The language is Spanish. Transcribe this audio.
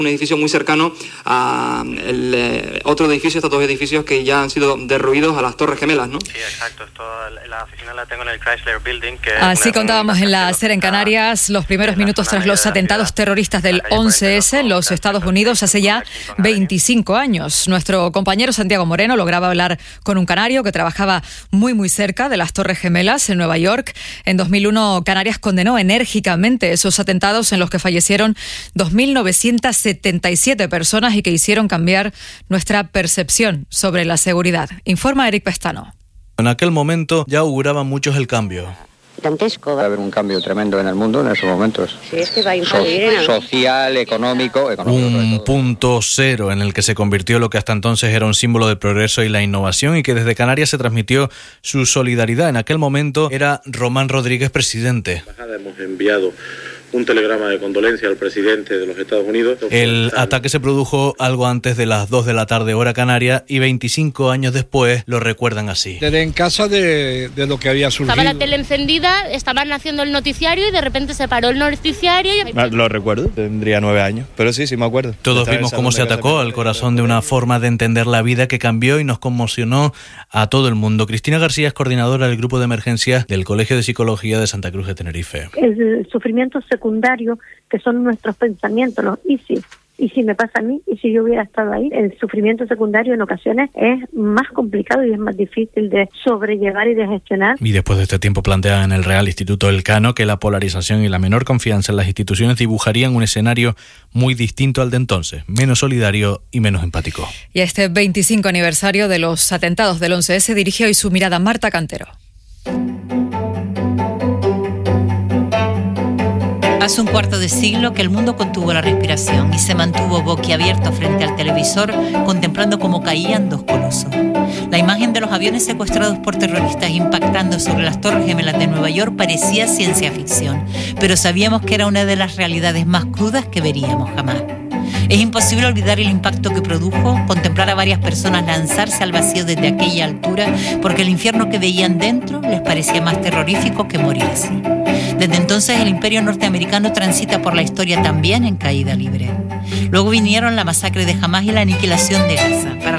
Un edificio muy cercano a otro edificio, estos dos edificios que ya han sido derruidos, a las Torres Gemelas, ¿no? Sí, exacto. La oficina la tengo en el Chrysler Building. Así contábamos en la SER en Canarias los primeros minutos tras los atentados terroristas del 11S en los Estados Unidos hace ya 25 años. Nuestro compañero Santiago Moreno lograba hablar con un canario que trabajaba muy muy cerca de las Torres Gemelas en Nueva York. En 2001 Canarias condenó enérgicamente esos atentados en los que fallecieron 2.977 personas y que hicieron cambiar nuestra percepción sobre la seguridad. Informa Eric Pestano. En aquel momento ya auguraban muchos el cambio. Dantesco. Va a haber un cambio tremendo en el mundo en esos momentos. Sí, es que va a influir social, económico. Un punto cero en el que se convirtió lo que hasta entonces era un símbolo de progreso y la innovación, y que desde Canarias se transmitió su solidaridad. En aquel momento era Román Rodríguez presidente. Hemos enviado un telegrama de condolencia al presidente de los Estados Unidos. El ataque se produjo algo antes de las 2 de la tarde hora canaria y 25 años después lo recuerdan así. Desde en casa de lo que había surgido. Estaba la tele encendida, estaban haciendo el noticiario y de repente se paró el noticiario. Lo recuerdo, tendría 9 años, pero sí me acuerdo. Todos vimos cómo se atacó al corazón de una forma de entender la vida que cambió y nos conmocionó a todo el mundo. Cristina García es coordinadora del grupo de emergencias del Colegio de Psicología de Santa Cruz de Tenerife. El sufrimiento secundario, que son nuestros pensamientos, los y si me pasa a mí, y si yo hubiera estado ahí. El sufrimiento secundario en ocasiones es más complicado y es más difícil de sobrellevar y de gestionar. Y después de este tiempo plantean en el Real Instituto Elcano que la polarización y la menor confianza en las instituciones dibujarían un escenario muy distinto al de entonces, menos solidario y menos empático. Y a este 25 aniversario de los atentados del 11S dirigió hoy su mirada Marta Cantero. Hace un cuarto de siglo que el mundo contuvo la respiración y se mantuvo boquiabierto frente al televisor contemplando cómo caían dos colosos. La imagen de los aviones secuestrados por terroristas impactando sobre las Torres Gemelas de Nueva York parecía ciencia ficción, pero sabíamos que era una de las realidades más crudas que veríamos jamás. Es imposible olvidar el impacto que produjo contemplar a varias personas lanzarse al vacío desde aquella altura, porque el infierno que veían dentro les parecía más terrorífico que morir así. Desde entonces el imperio norteamericano transita por la historia también en caída libre. Luego vinieron la masacre de Hamás y la aniquilación de Gaza. Para